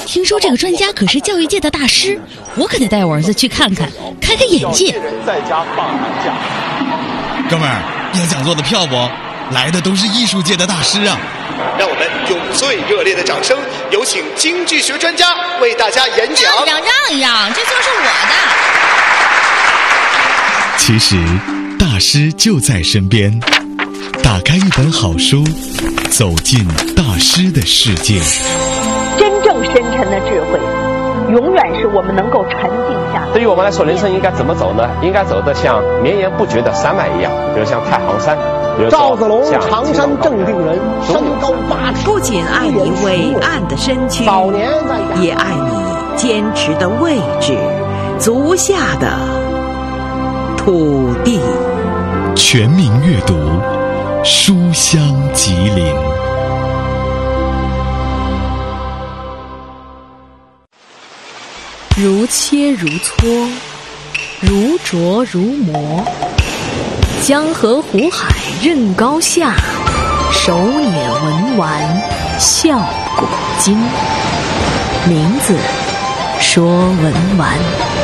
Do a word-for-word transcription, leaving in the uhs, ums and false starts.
听说这个专家可是教育界的大师，我可得带我儿子去看看，开开眼界。 在家放寒假。 哥们儿，要讲座的票不？来的都是艺术界的大师啊！ 让我们用最热烈的掌声，有请经济学专家为大家演讲。 让一让，让一让，这就是我的。 其实，大师就在身边。打开一本好书，走进大师的世界。 真正深沉的智慧，永远是我们能够沉静下来。 对于我们来说，人生应该怎么走呢？应该走得像绵延不绝的山脉一样，比如像太行山。 赵子龙，常山正定人，身高八尺。 不仅爱你伟岸的身躯， 早年也爱你坚持的位置，足下的土地。 全民阅读，书香吉林。 如切如磋，如琢如磨，江河湖海任高下，手捻文玩笑古今。名字说文玩。